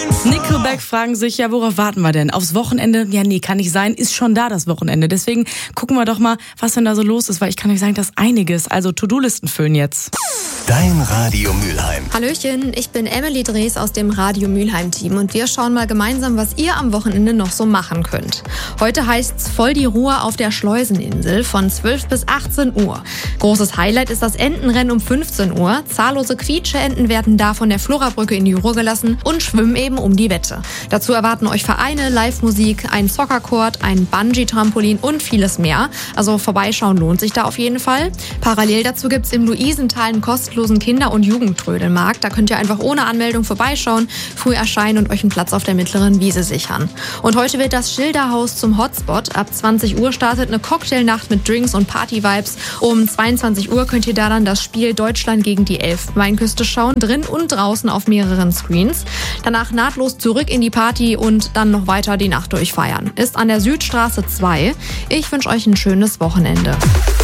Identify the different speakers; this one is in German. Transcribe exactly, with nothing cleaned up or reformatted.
Speaker 1: Nickelback fragen sich, ja, worauf warten wir denn? Aufs Wochenende? Ja, nee, kann nicht sein, ist schon da das Wochenende. Deswegen gucken wir doch mal, was denn da so los ist, weil ich kann euch sagen, das ist einiges. Also To-Do-Listen füllen jetzt.
Speaker 2: Dein Radio Mülheim.
Speaker 3: Hallöchen, ich bin Emily Drees aus dem Radio Mülheim-Team und wir schauen mal gemeinsam, was ihr am Wochenende noch so machen könnt. Heute heißt's voll die Ruhe auf der Schleuseninsel von zwölf bis achtzehn Uhr. Großes Highlight ist das Entenrennen um fünfzehn Uhr. Zahllose Quietscheenten werden da von der Florabrücke in die Ruhr gelassen und schwimmen eben um die Wette. Dazu erwarten euch Vereine, Live-Musik, ein Soccer-Court, ein Bungee-Trampolin und vieles mehr. Also vorbeischauen lohnt sich da auf jeden Fall. Parallel dazu gibt's im Luisental einen kostenlosen Kinder- und Jugendtrödelmarkt. Da könnt ihr einfach ohne Anmeldung vorbeischauen, früh erscheinen und euch einen Platz auf der mittleren Wiese sichern. Und heute wird das Schilderhaus zum Hotspot. Ab zwanzig Uhr startet eine Cocktailnacht mit Drinks und Party-Vibes. Um zweiundzwanzig Uhr könnt ihr da dann das Spiel Deutschland gegen die Elfenbeinküste schauen, drin und draußen auf mehreren Screens. Danach nahtlos zurück in die Party und dann noch weiter die Nacht durchfeiern. Ist an der Südstraße zwei. Ich wünsche euch ein schönes Wochenende.